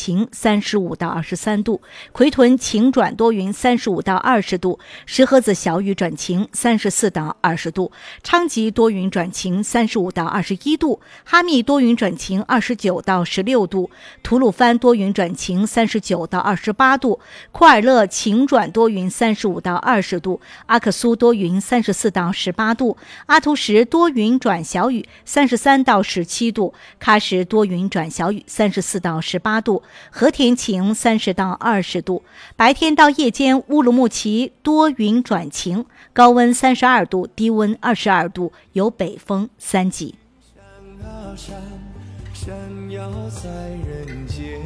晴35到23度，奎屯晴转多云35到20度，石河子小雨转晴34到20度，昌吉多云转晴35到21度，哈密多云转晴29到16度，吐鲁番多云转晴39到28度，库尔勒晴转多云35到20度，阿克苏多云34到18度，阿图什多云转小雨33到17度，喀什多云转小雨34到18度，和田晴30到20度，白天到夜间乌鲁木齐多云转晴，高温32度，低温22度，有北风3级。 闪耀在人间，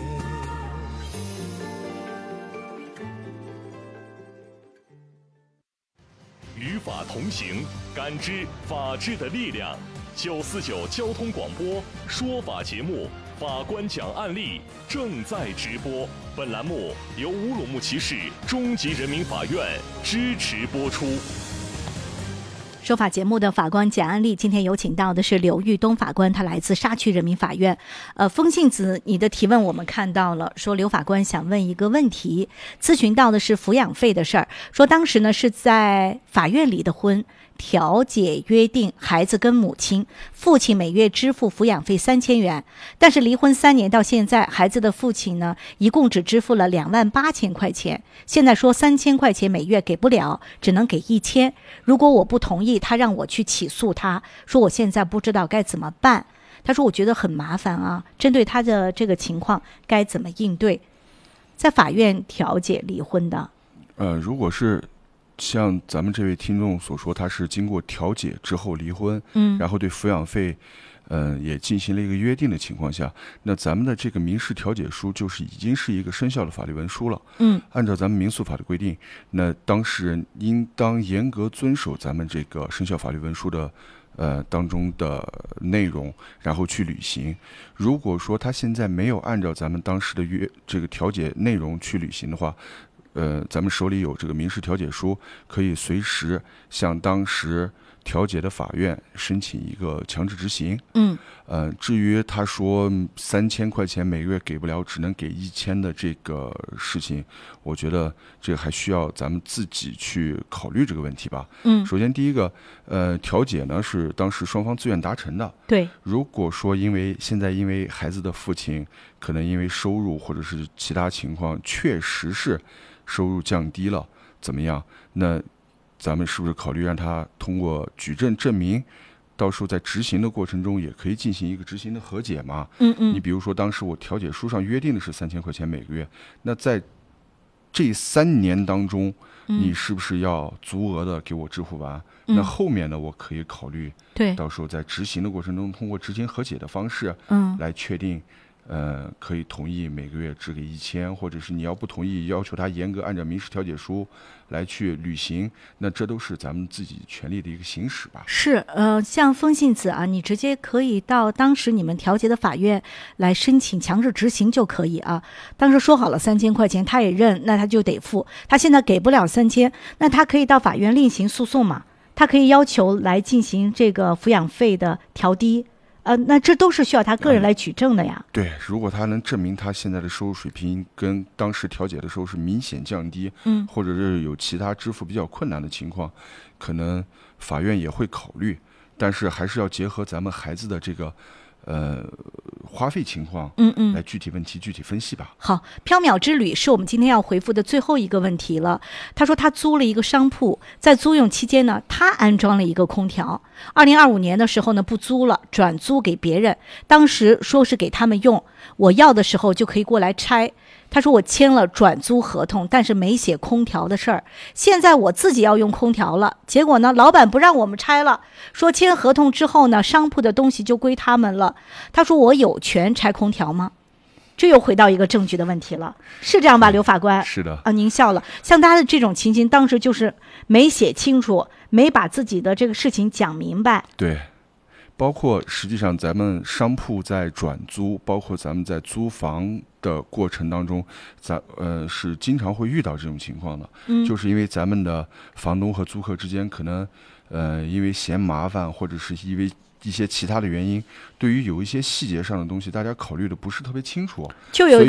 与法同行，感知法治的力量。949交通广播说法节目法官讲案例正在直播，本栏目由乌鲁木齐市中级人民法院支持播出。 说法节目的法官讲案例，今天有请到的是刘玉东法官，他来自沙区人民法院。风信子，你的提问我们看到了，说刘法官想问一个问题，咨询到的是抚养费的事儿，说当时呢是在法院离的婚，调解约定孩子跟母亲，父亲每月支付抚养费3000元，但是离婚3年到现在，孩子的父亲呢一共只支付了28000块钱，现在说3000块钱每月给不了，只能给1000，如果我不同意，他让我去起诉他，说我现在不知道该怎么办。他说我觉得很麻烦啊，针对他的这个情况该怎么应对？在法院调解离婚的， 如果是像咱们这位听众所说，他是经过调解之后离婚，然后对抚养费也进行了一个约定的情况下，那咱们的这个民事调解书就是已经是一个生效的法律文书了。按照咱们民诉法的规定，那当事人应当严格遵守咱们这个生效法律文书的当中的内容，然后去履行。如果说他现在没有按照咱们当时的这个调解内容去履行的话，咱们手里有这个民事调解书，可以随时向当时调解的法院申请一个强制执行。至于他说3000块钱每个月给不了，只能给1000的这个事情，我觉得这个还需要咱们自己去考虑这个问题吧。首先第一个，调解呢是当时双方自愿达成的。 对， 如果说现在因为孩子的父亲可能因为收入或者是其他情况确实是收入降低了，怎么样？那咱们是不是考虑让他通过举证证明，到时候在执行的过程中也可以进行一个执行的和解嘛？你比如说当时我调解书上约定的是3000块钱每个月，那在这3年当中，你是不是要足额的给我支付完？那后面呢，我可以考虑， 对， 到时候在执行的过程中，通过执行和解的方式，来确定。可以同意每个月只给1000，或者是你要不同意，要求他严格按照民事调解书来去履行，那这都是咱们自己权利的一个行使吧。 是，像风信子啊，你直接可以到当时你们调解的法院来申请强制执行就可以啊。当时说好了3000块钱，他也认，那他就得付。他现在给不了3000，那他可以到法院另行诉讼嘛？他可以要求来进行这个抚养费的调低。那这都是需要他个人来举证的呀。 对，如果他能证明他现在的收入水平跟当时调解的时候是明显降低，或者是有其他支付比较困难的情况，可能法院也会考虑，但是还是要结合咱们孩子的这个花费情况，来具体问题具体分析吧。 好，缥缈之旅是我们今天要回复的最后一个问题了。他说他租了一个商铺，在租用期间呢，他安装了一个空调。2025年的时候呢，不租了，转租给别人。当时说是给他们用，我要的时候就可以过来拆。他说我签了转租合同，但是没写空调的事儿。现在我自己要用空调了，结果呢，老板不让我们拆了，说签合同之后呢，商铺的东西就归他们了。他说我有权拆空调吗？这又回到一个证据的问题了，是这样吧，刘法官？ 是的。 您笑了。像他的这种情形，当时就是没写清楚，没把自己的这个事情讲明白。 对。包括实际上咱们商铺在转租，包括咱们在租房的过程当中，是经常会遇到这种情况的。就是因为咱们的房东和租客之间可能因为嫌麻烦，或者是因为一些其他的原因，对于有一些细节上的东西，大家考虑的不是特别清楚， 就有